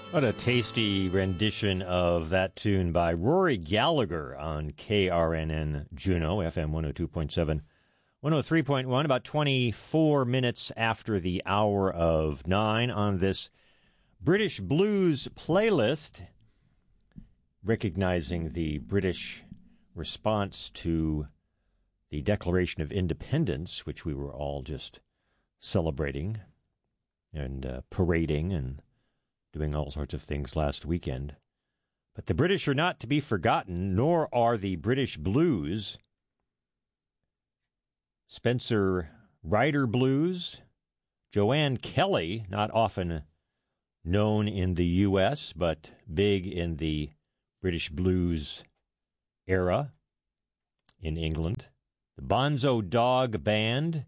What a tasty rendition of that tune by Rory Gallagher on KRNN Juneau, FM 102.7, 103.1, about 24 minutes after the hour of 9 on this British blues playlist, recognizing the British response to the Declaration of Independence, which we were all just celebrating and parading and doing all sorts of things last weekend. But the British are not to be forgotten, nor are the British blues. Spencer Ryder Blues, Joanne Kelly, not often known in the U.S., but big in the British blues era in England. The Bonzo Dog Band.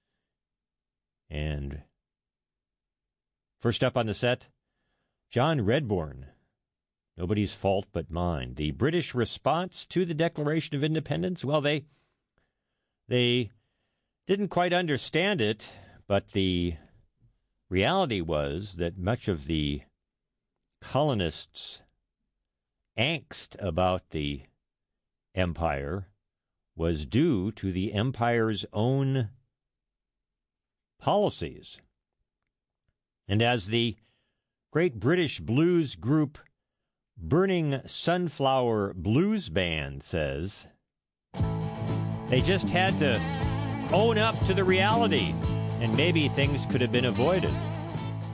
And first up on the set, John Redbourne, Nobody's Fault But Mine. The British response to the Declaration of Independence, well, they didn't quite understand it, but the reality was that much of the colonists' angst about the empire was due to the empire's own policies. And as the great British blues group Burning Sunflower Blues Band says, they just had to own up to the reality, and maybe things could have been avoided.